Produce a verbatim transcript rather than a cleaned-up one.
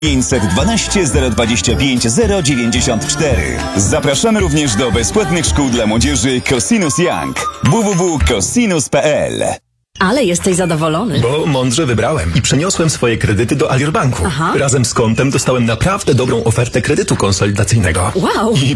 pięćset dwanaście zero dwadzieścia pięć zero dziewięćdziesiąt cztery. Zapraszamy również do bezpłatnych szkół dla młodzieży Cosinus Young. w w w kropka cosinus kropka p l. Ale jesteś zadowolony. Bo mądrze wybrałem i przeniosłem swoje kredyty do Alior Banku. Aha. Razem z kontem dostałem naprawdę dobrą ofertę kredytu konsolidacyjnego. Wow. I